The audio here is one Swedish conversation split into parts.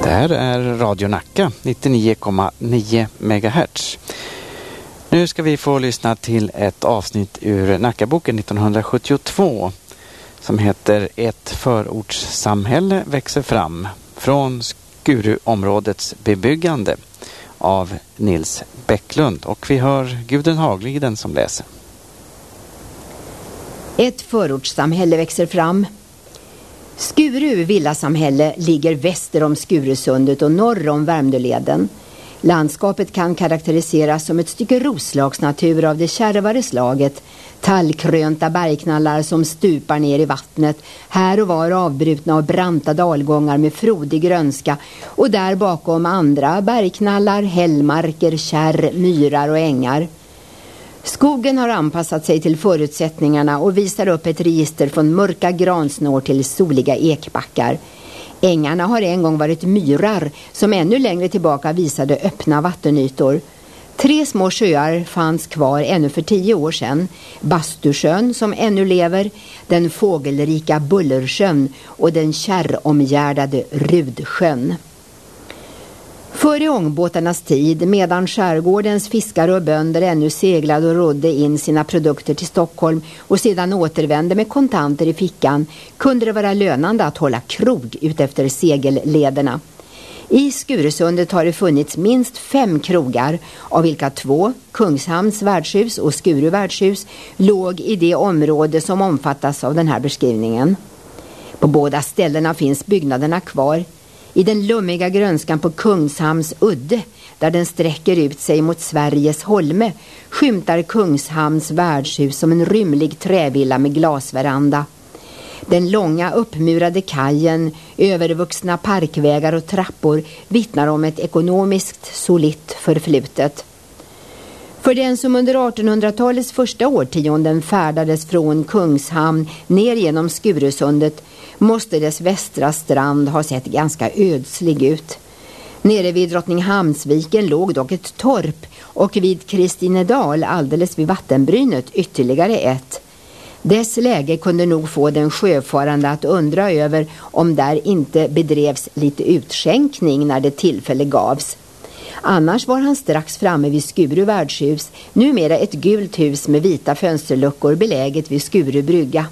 Det här är Radio Nacka 99,9 MHz. Nu ska vi få lyssna till ett avsnitt ur Nackaboken 1972 som heter Ett förortssamhälle växer fram från Skuruområdets bebyggande av Nils Bäcklund. Och vi hör Gudrun Hagliden som läser. Ett förortssamhälle växer fram. Skuru villasamhälle ligger väster om Skurusundet och norr om Värmdöleden. Landskapet kan karaktäriseras som ett stycke roslagsnatur av det kärvare slaget. Tallkrönta bergknallar som stupar ner i vattnet, här och var avbrutna av branta dalgångar med frodig grönska, och där bakom andra bergknallar, hällmarker, kärr, myrar och ängar. Skogen har anpassat sig till förutsättningarna och visar upp ett register från mörka gransnår till soliga ekbackar. Ängarna har en gång varit myrar som ännu längre tillbaka visade öppna vattenytor. 3 små sjöar fanns kvar ännu för 10 år sedan. Bastusjön som ännu lever, den fågelrika Bullersjön och den kärromgärdade Rudsjön. Före ångbåtarnas tid, medan skärgårdens fiskare och bönder ännu seglade och rodde in sina produkter till Stockholm och sedan återvände med kontanter i fickan, kunde det vara lönande att hålla krog utefter segellederna. I Skurusundet har det funnits minst 5 krogar, av vilka 2, Kungshamns värdshus och Skuru värdshus, låg i det område som omfattas av den här beskrivningen. På båda ställena finns byggnaderna kvar. I den lummiga grönskan på Kungshamns udde, där den sträcker ut sig mot Sveriges holme, skymtar Kungshamns värdshus som en rymlig trävilla med glasveranda. Den långa uppmurade kajen, övervuxna parkvägar och trappor vittnar om ett ekonomiskt solitt förflutet. För den som under 1800-talets första årtionden färdades från Kungshamn ner genom Skurusundet måste dess västra strand ha sett ganska ödslig ut. Nere vid Drottninghamnsviken låg dock ett torp och vid Kristinedal alldeles vid vattenbrynet ytterligare ett. Dess läge kunde nog få den sjöfarande att undra över om där inte bedrevs lite utskänkning när det tillfälle gavs. Annars var han strax framme vid Skuru värdshus, numera ett gult hus med vita fönsterluckor beläget vid Skuru brygga.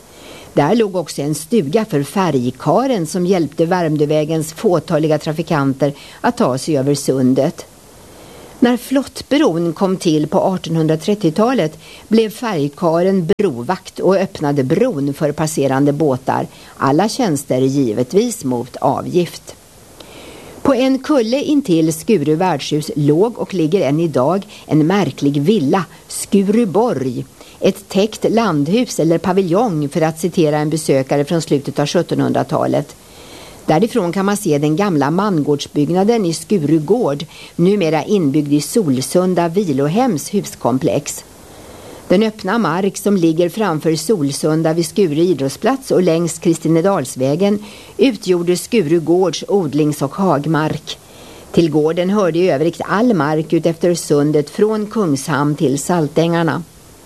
Där låg också en stuga för färgkaren som hjälpte Värmdövägens fåtaliga trafikanter att ta sig över sundet. När flottbron kom till på 1830-talet blev färgkaren brovakt och öppnade bron för passerande båtar. Alla tjänster givetvis mot avgift. På en kulle intill Skuru värdshus låg och ligger än idag en märklig villa, Skuruborg. Ett täckt landhus eller paviljong, för att citera en besökare från slutet av 1700-talet. Därifrån kan man se den gamla mangårdsbyggnaden i Skurugård, numera inbyggd i Solsunda Vilohems huskomplex. Den öppna mark som ligger framför Solsunda vid Skuru idrottsplats och längs Kristinedalsvägen utgjorde Skurugårds odlings- och hagmark. Till gården hörde i övrigt all mark ut efter sundet från Kungshamn till Saltängarna.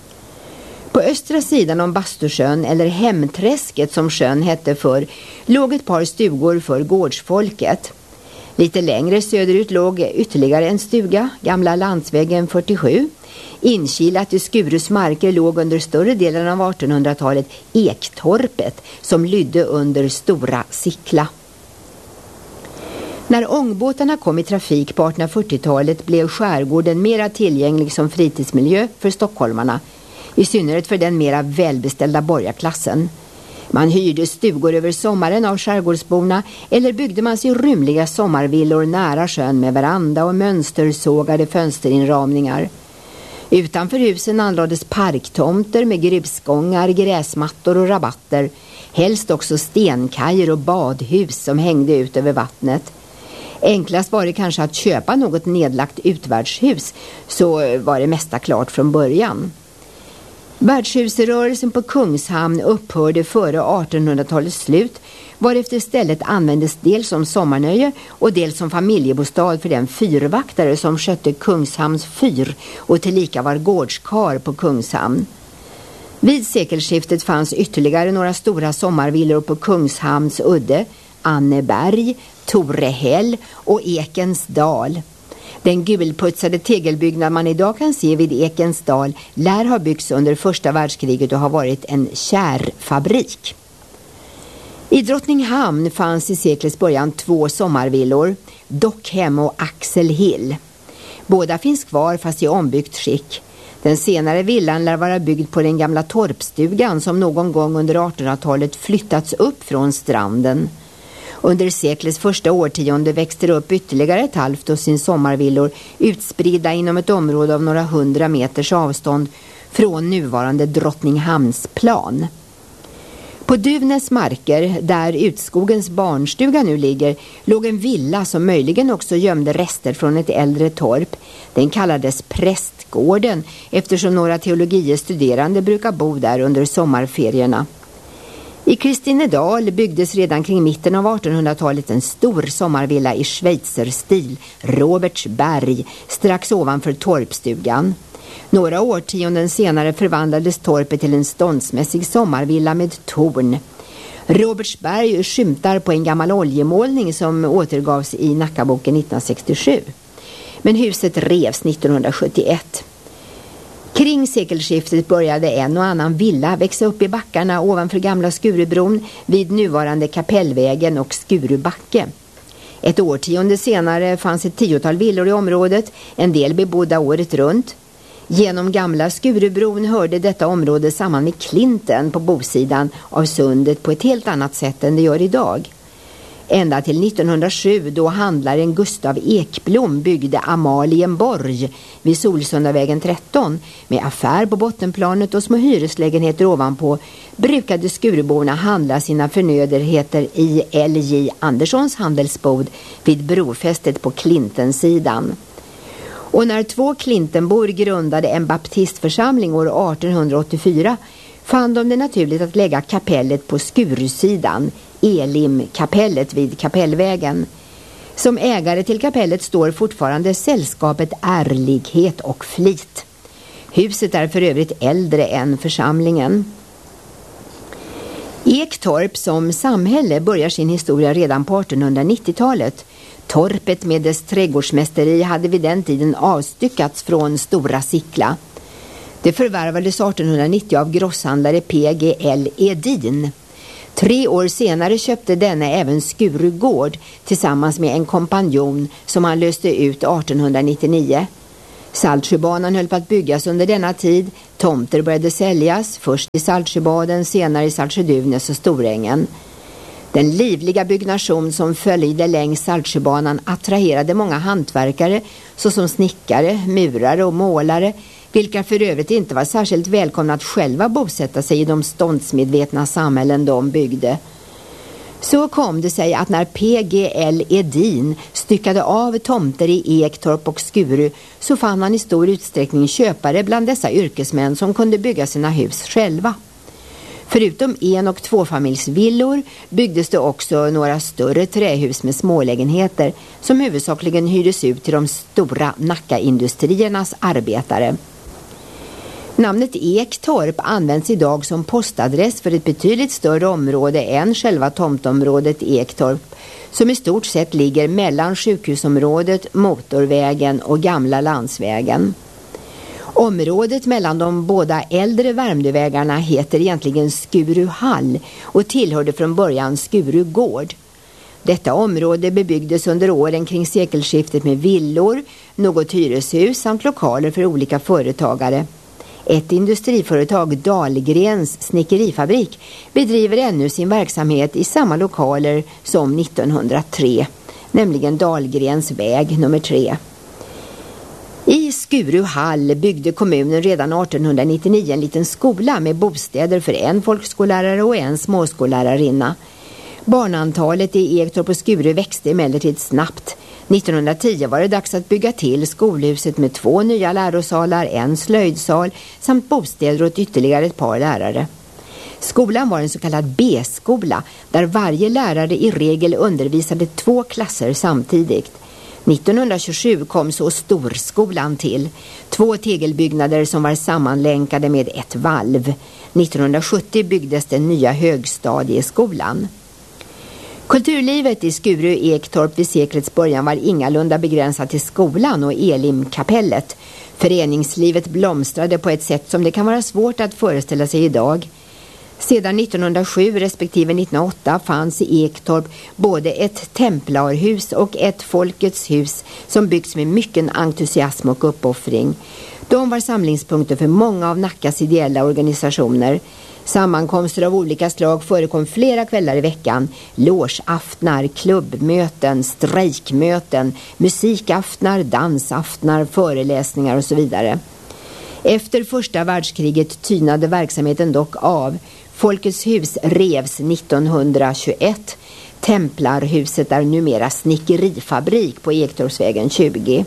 På östra sidan om Bastusjön, eller Hemträsket som sjön hette för, låg ett par stugor för gårdsfolket. Lite längre söderut låg ytterligare en stuga, gamla landsvägen 47. Inkilat i Skurus marker låg under större delen av 1800-talet Ektorpet som lydde under Stora Sickla. När ångbåtarna kom i trafik på 1840-talet blev skärgården mera tillgänglig som fritidsmiljö för stockholmarna, i synnerhet för den mera välbeställda borgarklassen. Man hyrde stugor över sommaren av skärgårdsborna eller byggde man sig rymliga sommarvillor nära sjön med veranda och mönstersågade fönsterinramningar. Utanför husen anlades parktomter med grusgångar, gräsmattor och rabatter, helst också stenkajer och badhus som hängde ut över vattnet. Enklast var det kanske att köpa något nedlagt utvärdshus, så var det mesta klart från början. Värdshusrörelsen på Kungshamn upphörde före 1800-talets slut, varefter stället användes dels som sommarnöje och dels som familjebostad för den fyrvaktare som skötte Kungshamns fyr och tillika var gårdskar på Kungshamn. Vid sekelskiftet fanns ytterligare några stora sommarvillor på Kungshamns udde, Anneberg, Torehäll och Ekens dal. Den gulputsade tegelbyggnad man idag kan se vid Ekens dal lär ha byggts under första världskriget och har varit en kärfabrik. I Drottninghamn fanns i seklets början 2 sommarvillor, Dockhem och Axelhill. Båda finns kvar fast i ombyggt skick. Den senare villan lär vara byggd på den gamla torpstugan som någon gång under 1800-talet flyttats upp från stranden. Under seklets första årtionde växte det upp ytterligare ett halvt dussin sommarvillor utspridda inom ett område av några 100 meters avstånd från nuvarande Drottninghamnsplan. På Duvnäs marker, där Utskogens barnstuga nu ligger, låg en villa som möjligen också gömde rester från ett äldre torp. Den kallades Prästgården eftersom några teologiestuderande brukar bo där under sommarferierna. I Kristinedal byggdes redan kring mitten av 1800-talet en stor sommarvilla i schweizerstil, Robertsberg, strax ovanför torpstugan. Några årtionden senare förvandlades torpet till en ståndsmässig sommarvilla med torn. Robertsberg skymtar på en gammal oljemålning som återgavs i Nackaboken 1967. Men huset revs 1971. Kring sekelskiftet började en och annan villa växa upp i backarna ovanför gamla Skurubron vid nuvarande Kapellvägen och Skurubacke. Ett årtionde senare fanns ett 10-tal villor i området, en del bebodda året runt. Genom gamla Skurubron hörde detta område samman med Klinten på bosidan av sundet på ett helt annat sätt än det gör idag. Ända till 1907 då handlaren Gustav Ekblom byggde Amalienborg vid Solsundavägen 13 med affär på bottenplanet och små hyreslägenheter ovanpå brukade Skuruborna handla sina förnödenheter i L.J. Anderssons handelsbod vid brofästet på Klintensidan. Och när 2 Klintenbor grundade en baptistförsamling år 1884 fann de det naturligt att lägga kapellet på Skurusidan, Elimkapellet vid Kapellvägen. Som ägare till kapellet står fortfarande sällskapet Ärlighet och Flit. Huset är för övrigt äldre än församlingen. Ektorp som samhälle börjar sin historia redan på 1890-talet. Torpet med dess trädgårdsmästeri hade vid den tiden avstyckats från Stora Sickla. Det förvärvades 1890 av grosshandlare P.G.L. Edin. 3 år senare köpte denne även Skurugård tillsammans med en kompanjon som han löste ut 1899. Saltsjöbanan höll på att byggas under denna tid. Tomter började säljas, först i Saltsjöbaden, senare i Saltsjöduvnäs och Storängen. Den livliga byggnation som följde längs Saltsjöbanan attraherade många hantverkare såsom snickare, murare och målare, vilka för övrigt inte var särskilt välkomna att själva bosätta sig i de ståndsmedvetna samhällen de byggde. Så kom det sig att när P.G.L. Edin styckade av tomter i Ektorp och Skuru så fann han i stor utsträckning köpare bland dessa yrkesmän som kunde bygga sina hus själva. Förutom 1- och 2-familjsvillor byggdes det också några större trähus med smålägenheter som huvudsakligen hyrdes ut till de stora Nacka-industriernas arbetare. Namnet Ektorp används idag som postadress för ett betydligt större område än själva tomtområdet Ektorp, som i stort sett ligger mellan sjukhusområdet, motorvägen och gamla landsvägen. Området mellan de båda äldre Värmdövägarna heter egentligen Skuruhall och tillhörde från början Skurugård. Detta område bebyggdes under åren kring sekelskiftet med villor, något hyreshus samt lokaler för olika företagare. Ett industriföretag, Dahlgrens snickerifabrik, bedriver ännu sin verksamhet i samma lokaler som 1903, nämligen Dahlgrens väg nummer 3. I Skuruhall byggde kommunen redan 1899 en liten skola med bostäder för en folkskollärare och en småskollärarinna. Barnantalet i Ektorp och Skuru växte emellertid snabbt. 1910 var det dags att bygga till skolhuset med 2 nya lärosalar, en slöjdsal samt bostäder åt ytterligare ett par lärare. Skolan var en så kallad B-skola där varje lärare i regel undervisade 2 klasser samtidigt. 1927 kom så storskolan till, 2 tegelbyggnader som var sammanlänkade med ett valv. 1970 byggdes den nya högstadieskolan. Kulturlivet i Skuru Ektorp vid seklets början var ingalunda begränsat till skolan och Elimkapellet. Föreningslivet blomstrade på ett sätt som det kan vara svårt att föreställa sig idag. Sedan 1907 respektive 1908 fanns i Ektorp både ett templarhus och ett Folkets hus som byggts med mycket entusiasm och uppoffring. De var samlingspunkter för många av Nackas ideella organisationer. Sammankomster av olika slag förekom flera kvällar i veckan. Logeaftnar, klubbmöten, strejkmöten, musikaftnar, dansaftnar, föreläsningar och så vidare. Efter första världskriget tynade verksamheten dock av. Folkets hus revs 1921. Templarhuset är numera snickerifabrik på Ektorpsvägen 20.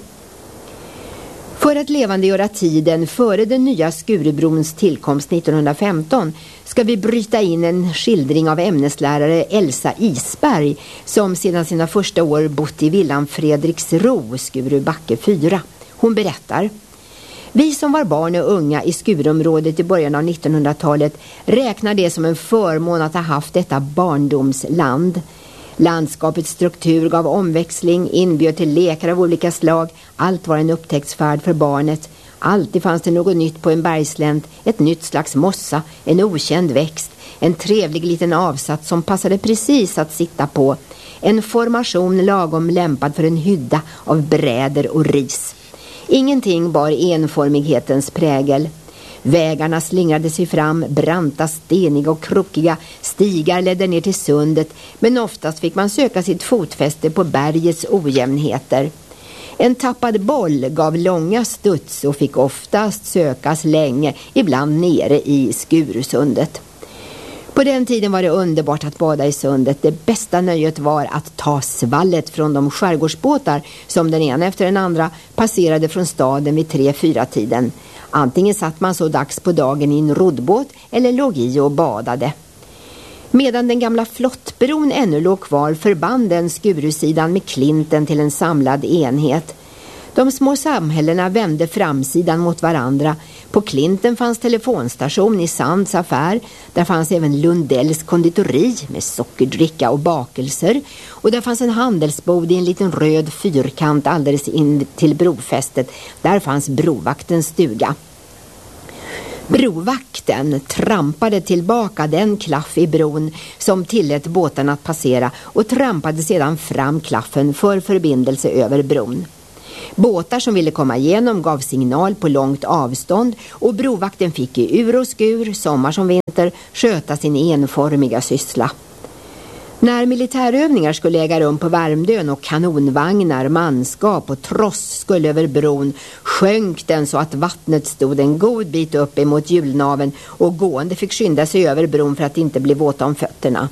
För att levandegöra tiden före den nya Skurubrons tillkomst 1915 ska vi bryta in en skildring av ämneslärare Elsa Isberg som sedan sina första år bott i villan Fredriksro, Skurubacke 4. Hon berättar: Vi som var barn och unga i Skurområdet i början av 1900-talet räknar det som en förmån att ha haft detta barndomsland. Landskapets struktur gav omväxling, inbjöd till lekar av olika slag. Allt var en upptäcktsfärd för barnet. Alltid fanns det något nytt på en bergslänt, ett nytt slags mossa, en okänd växt, en trevlig liten avsats som passade precis att sitta på. En formation lagom lämpad för en hydda av bräder och ris. Ingenting bar enformighetens prägel. Vägarna slingrade sig fram, branta, steniga och krokiga, stigar ledde ner till sundet, men oftast fick man söka sitt fotfäste på bergets ojämnheter. En tappad boll gav långa studs och fick oftast sökas länge, ibland nere i Skurusundet. På den tiden var det underbart att bada i sundet. Det bästa nöjet var att ta svallet från de skärgårdsbåtar som den ena efter den andra passerade från staden vid 3-4-tiden. Antingen satt man så dags på dagen i en roddbåt eller låg i och badade. Medan den gamla flottbron ännu låg kvar förband den Skurusidan med Klinten till en samlad enhet. De små samhällena vände framsidan mot varandra. På Klinten fanns telefonstation i Sands affär. Där fanns även Lundells konditori med sockerdricka och bakelser. Och där fanns en handelsbod i en liten röd fyrkant alldeles in till brofästet. Där fanns brovaktens stuga. Brovakten trampade tillbaka den klaff i bron som tillät båtarna att passera och trampade sedan fram klaffen för förbindelse över bron. Båtar som ville komma igenom gav signal på långt avstånd och brovakten fick i ur och skur, sommar som vinter, sköta sin enformiga syssla. När militärövningar skulle äga rum på Värmdön och kanonvagnar, manskap och tross skulle över bron sjönk den så att vattnet stod en god bit upp emot hjulnaven och gående fick skynda sig över bron för att inte bli våta om fötterna.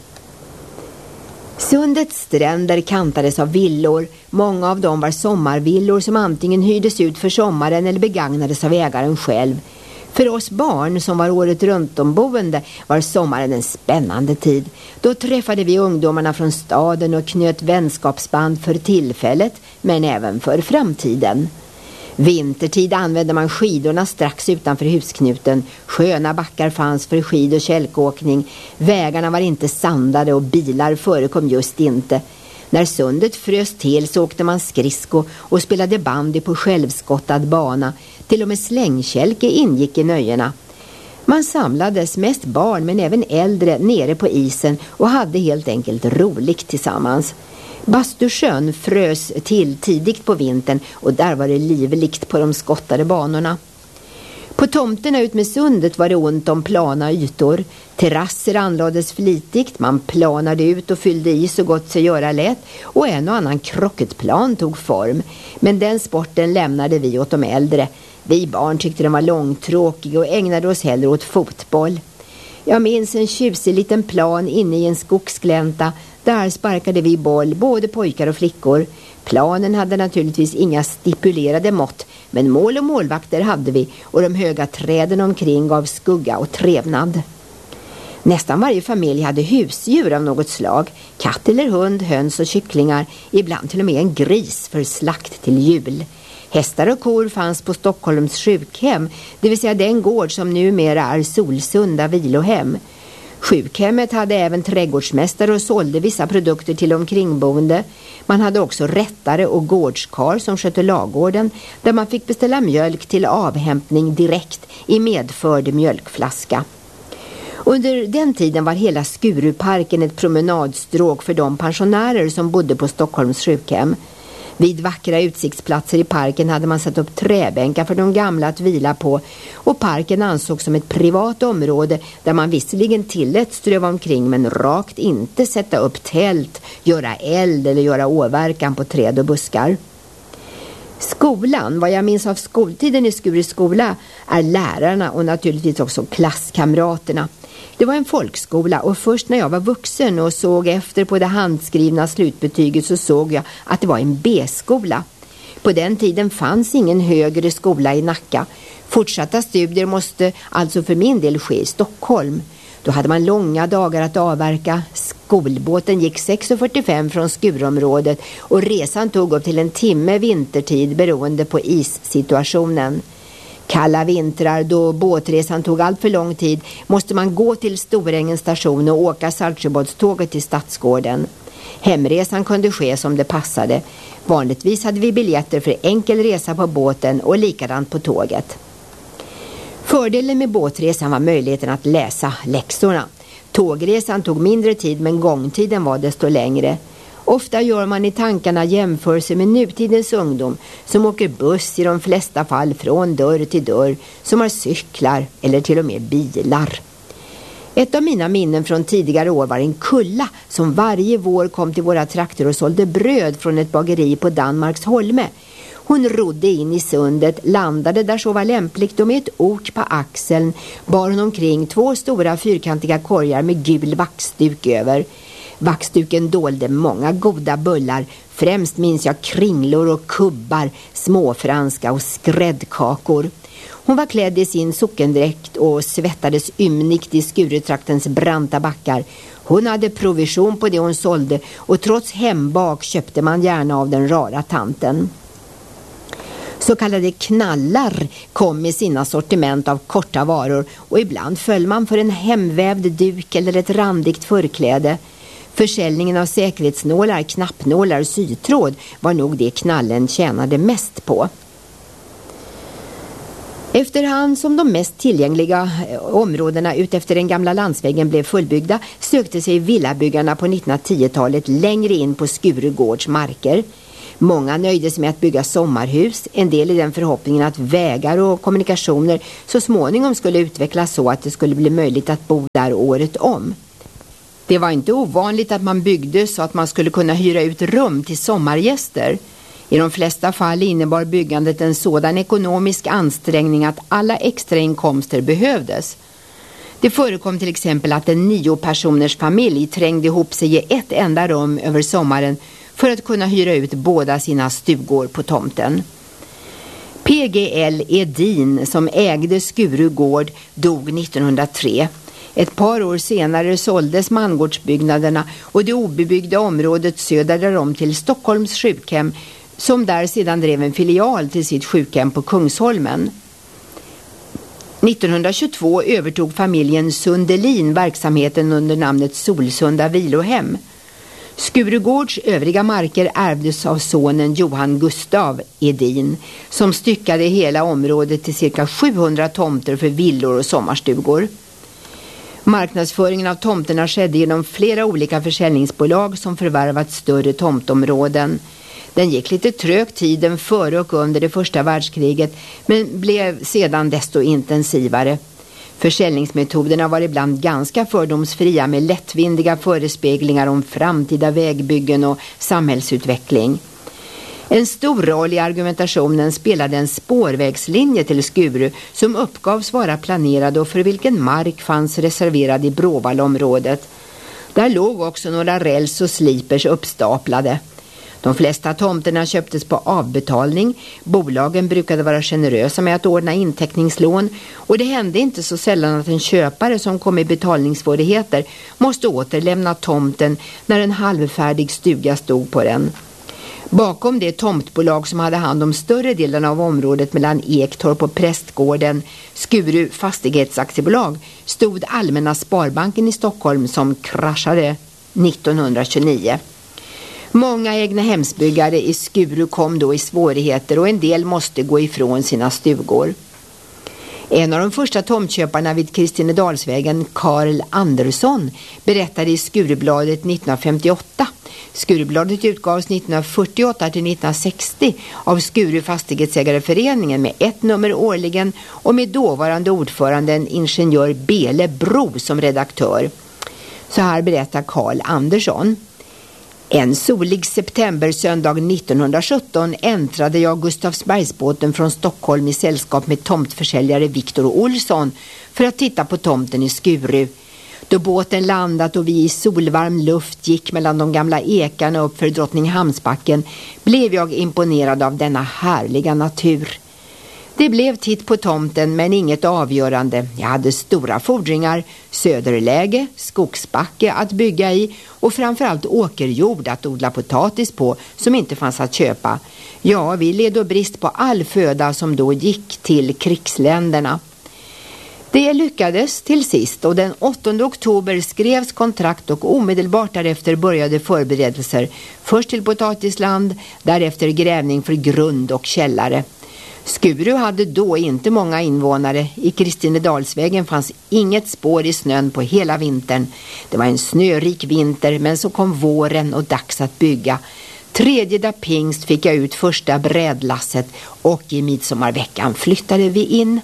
Sundets stränder kantades av villor. Många av dem var sommarvillor som antingen hyrdes ut för sommaren eller begagnades av ägaren själv. För oss barn som var året runt omboende var sommaren en spännande tid. Då träffade vi ungdomarna från staden och knöt vänskapsband för tillfället men även för framtiden. Vintertid använde man skidorna strax utanför husknuten. Sköna backar fanns för skid- och kälkåkning. Vägarna var inte sandade och bilar förekom just inte. När sundet frös till så åkte man skridsko och spelade bandy på självskottad bana. Till och med slängkälke ingick i nöjena. Man samlades, mest barn men även äldre, nere på isen och hade helt enkelt roligt tillsammans. Bastusjön frös till tidigt på vintern och där var det livligt på de skottade banorna. På tomterna ut med sundet var det ont om plana ytor. Terrasser anlades flitigt, man planade ut och fyllde i så gott sig göra lätt och en och annan krocketplan tog form. Men den sporten lämnade vi åt de äldre. Vi barn tyckte den var långtråkig och ägnade oss hellre åt fotboll. Jag minns en tjusig liten plan inne i en skogsglänta. Där sparkade vi boll, både pojkar och flickor. Planen hade naturligtvis inga stipulerade mått, men mål och målvakter hade vi och de höga träden omkring gav skugga och trevnad. Nästan varje familj hade husdjur av något slag. Katt eller hund, höns och kycklingar, ibland till och med en gris för slakt till jul. Hästar och kor fanns på Stockholms sjukhem, det vill säga den gård som numera är Solsunda vilohem. Sjukhemmet hade även trädgårdsmästare och sålde vissa produkter till omkringboende. Man hade också rättare och gårdskar som skötte lagården, där man fick beställa mjölk till avhämtning direkt i medförd mjölkflaska. Under den tiden var hela Skuruparken ett promenadstråk för de pensionärer som bodde på Stockholms sjukhem. Vid vackra utsiktsplatser i parken hade man satt upp träbänkar för de gamla att vila på, och parken ansågs som ett privat område där man visserligen tillät ströva omkring men rakt inte sätta upp tält, göra eld eller göra åverkan på träd och buskar. Skolan, vad jag minns av skoltiden i Skuru skola, är lärarna och naturligtvis också klasskamraterna. Det var en folkskola, och först när jag var vuxen och såg efter på det handskrivna slutbetyget så såg jag att det var en B-skola. På den tiden fanns ingen högre skola i Nacka. Fortsatta studier måste alltså för min del ske i Stockholm. Då hade man långa dagar att avverka. Skolbåten gick 6:45 från Skurområdet och resan tog upp till en timme vintertid beroende på issituationen. Kalla vintrar då båtresan tog allt för lång tid måste man gå till Storängens station och åka Saltsjöbadståget till Stadsgården. Hemresan kunde ske som det passade. Vanligtvis hade vi biljetter för enkel resa på båten och likadant på tåget. Fördelen med båtresan var möjligheten att läsa läxorna. Tågresan tog mindre tid men gångtiden var desto längre. Ofta gör man i tankarna jämförelse med nutidens ungdom som åker buss i de flesta fall från dörr till dörr, som har cyklar eller till och med bilar. Ett av mina minnen från tidigare år var en kulla som varje vår kom till våra trakter och sålde bröd från ett bageri på Danmarks Holme. Hon rodde in i sundet, landade där så var lämpligt och med ett ok på axeln bar hon omkring 2 stora fyrkantiga korgar med gul vaxduk över. Vaxduken dolde många goda bullar, främst minns jag kringlor och kubbar, småfranska och skräddkakor. Hon var klädd i sin sockendräkt och svettades ymnigt i Skuretraktens branta backar. Hon hade provision på det hon sålde och trots hembak köpte man gärna av den rara tanten. Så kallade knallar kom med sina sortiment av korta varor och ibland föll man för en hemvävd duk eller ett randigt förkläde. Försäljningen av säkerhetsnålar, knappnålar och sytråd var nog det knallen tjänade mest på. Efterhand som de mest tillgängliga områdena utefter den gamla landsvägen blev fullbyggda sökte sig villabyggarna på 1910-talet längre in på Skurugårds marker. Många nöjde sig med att bygga sommarhus, en del i den förhoppningen att vägar och kommunikationer så småningom skulle utvecklas så att det skulle bli möjligt att bo där året om. Det var inte ovanligt att man byggde så att man skulle kunna hyra ut rum till sommargäster. I de flesta fall innebar byggandet en sådan ekonomisk ansträngning att alla extrainkomster behövdes. Det förekom till exempel att en 9-personers familj trängde ihop sig i ett enda rum över sommaren för att kunna hyra ut båda sina stugor på tomten. PGL Edin som ägde Skurugård dog 1903. Ett par år senare såldes mangårdsbyggnaderna och det obebyggda området söder därom till Stockholms sjukhem som där sedan drev en filial till sitt sjukhem på Kungsholmen. 1922 övertog familjen Sundelin verksamheten under namnet Solsunda vilohem. Skurugårds övriga marker ärvdes av sonen Johan Gustav Edin som styckade hela området till cirka 700 tomter för villor och sommarstugor. Marknadsföringen av tomterna skedde genom flera olika försäljningsbolag som förvärvat större tomtområden. Den gick lite trögt tiden före och under det första världskriget men blev sedan desto intensivare. Försäljningsmetoderna var ibland ganska fördomsfria med lättvindiga förespeglingar om framtida vägbyggen och samhällsutveckling. En stor roll i argumentationen spelade en spårvägslinje till Skuru som uppgavs vara planerad och för vilken mark fanns reserverad i Bråvallområdet. Där låg också några räls och slipers uppstaplade. De flesta tomterna köptes på avbetalning. Bolagen brukade vara generösa med att ordna inteckningslån och det hände inte så sällan att en köpare som kom i betalningssvårigheter måste återlämna tomten när en halvfärdig stuga stod på den. Bakom det tomtbolag som hade hand om större delen av området mellan Ektorp och Prästgården, Skuru fastighetsaktiebolag, stod Allmänna Sparbanken i Stockholm som kraschade 1929. Många egna hemsbyggare i Skuru kom då i svårigheter och en del måste gå ifrån sina stugor. En av de första tomtköparna vid Kristinedalsvägen, Karl Andersson, berättade i Skurubladet 1958. Skurubladet utgavs 1948-1960 av Skuru fastighetsägareföreningen med ett nummer årligen och med dåvarande ordföranden ingenjör Bele Bro som redaktör. Så här berättar Karl Andersson. En solig septembersöndag 1917 äntrade jag Gustavsbergsbåten från Stockholm i sällskap med tomtförsäljare Viktor Olsson för att titta på tomten i Skuru. Då båten landat och vi i solvarm luft gick mellan de gamla ekarna upp för Drottninghamnsbacken blev jag imponerad av denna härliga natur. Det blev titt på tomten men inget avgörande. Jag hade stora fordringar, söderläge, skogsbacke att bygga i och framförallt åkerjord att odla potatis på som inte fanns att köpa. Ja, vi led då brist på all föda som då gick till krigsländerna. Det lyckades till sist och den 8 oktober skrevs kontrakt och omedelbart därefter började förberedelser. Först till potatisland, därefter grävning för grund och källare. Skuru hade då inte många invånare. I Kristinedalsvägen fanns inget spår i snön på hela vintern. Det var en snörik vinter men så kom våren och dags att bygga. 3:e dag pingst fick jag ut första brädlasset och i midsommarveckan flyttade vi in.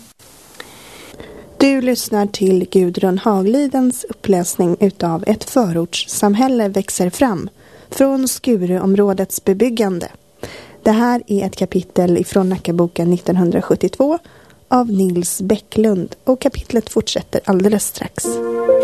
Du lyssnar till Gudrun Haglidens uppläsning utav Ett förortssamhälle växer fram från Skuruområdets bebyggande. Det här är ett kapitel ifrån Nackaboken 1972 av Nils Bäcklund och kapitlet fortsätter alldeles strax.